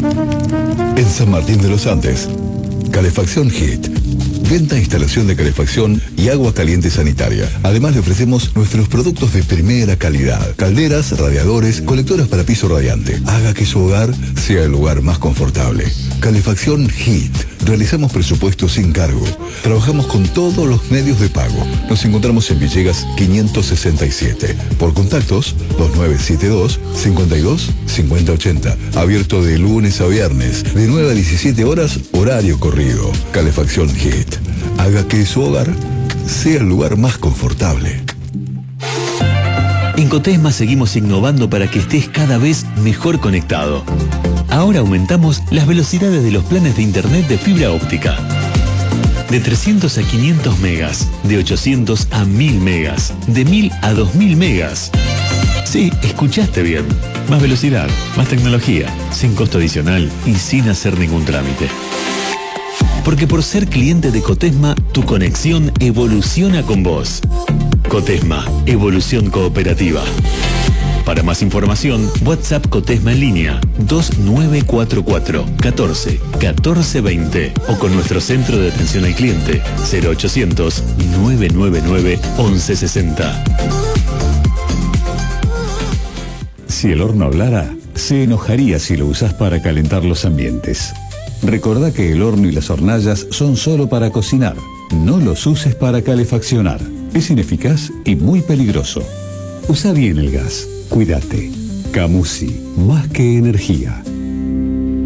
En San Martín de los Andes, Calefacción Hit. Venta e instalación de calefacción y agua caliente sanitaria. Además le ofrecemos nuestros productos de primera calidad. Calderas, radiadores, colectoras para piso radiante. Haga que su hogar sea el lugar más confortable. Calefacción Hit. Realizamos presupuestos sin cargo. Trabajamos con todos los medios de pago. Nos encontramos en Villegas 567. Por contactos 2972 52 5080. Abierto de lunes a viernes, de 9 a 17 horas, horario corrido. Calefacción Hit. Haga que su hogar sea el lugar más confortable. En Cotesma seguimos innovando para que estés cada vez mejor conectado. Ahora aumentamos las velocidades de los planes de internet de fibra óptica. De 300 a 500 megas, de 800 a 1000 megas, de 1000 a 2000 megas. Sí, escuchaste bien. Más velocidad, más tecnología, sin costo adicional y sin hacer ningún trámite. Porque por ser cliente de Cotesma, tu conexión evoluciona con vos. Cotesma, evolución cooperativa. Para más información, WhatsApp Cotesma en línea 2944 14 14 20 o con nuestro centro de atención al cliente 0800 999 1160. Si el horno hablara, se enojaría si lo usás para calentar los ambientes. Recordá que el horno y las hornallas son solo para cocinar. No los uses para calefaccionar. Es ineficaz y muy peligroso. Usa bien el gas. Cuídate. Camusi, más que energía.